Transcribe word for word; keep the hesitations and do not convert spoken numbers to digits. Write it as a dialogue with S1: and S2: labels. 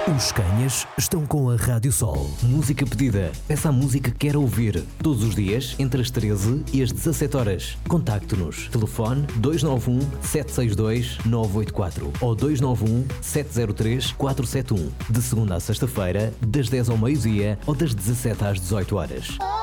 S1: Os Canhas estão com a Rádio Sol. Música pedida. Peça a música que quer ouvir. Todos os dias, entre as treze e as dezassete horas. Contacte-nos. Telefone dois nove um, sete seis dois, nove oito quatro ou dois nove um, sete zero três, quatro sete um. De segunda a sexta-feira, das dez ao meio-dia ou das dezassete às dezoito horas.